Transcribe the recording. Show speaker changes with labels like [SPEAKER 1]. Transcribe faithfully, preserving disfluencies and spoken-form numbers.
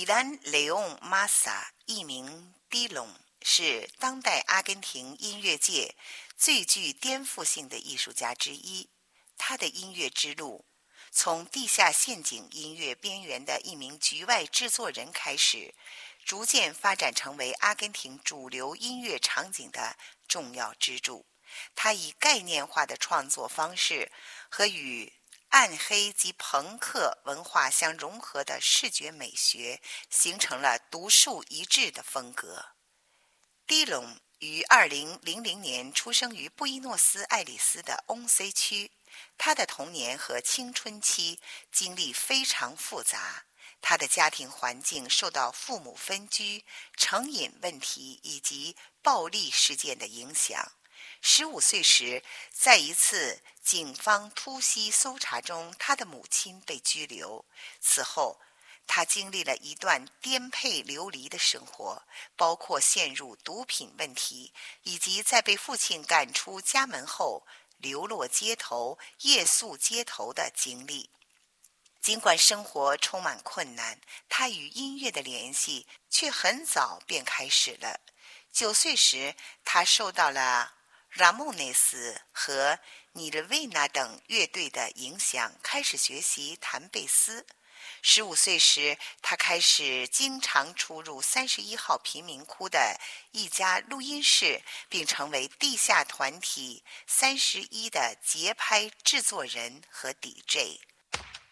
[SPEAKER 1] 兰·雷翁·马萨，艺名迪龙，是当代阿根廷音乐界最具颠覆性的艺术家之一。他的音乐之路从地下陷阱音乐边缘的一名局外制作人开始，逐渐发展成为阿根廷主流音乐场景的重要支柱。他以概念化的创作方式和与暗黑及朋克文化相融合的视觉美学，形成了独树一帜的风格。迪龙于二零零零年出生于布宜诺斯艾利斯的翁塞区，他的童年和青春期经历非常复杂，他的家庭环境受到父母分居、成瘾问题以及暴力事件的影响。十五岁时，在一次警方突袭搜查中，他的母亲被拘留。此后，他经历了一段颠沛流离的生活，包括陷入毒品问题，以及在被父亲赶出家门后流落街头、夜宿街头的经历。尽管生活充满困难，他与音乐的联系却很早便开始了。九岁时，他受到了拉莫内斯和尼日维纳等乐队的影响，开始学习弹贝斯。十五岁时，他开始经常出入三十一号贫民窟的一家录音室，并成为地下团体三十一的节拍制作人和 D J。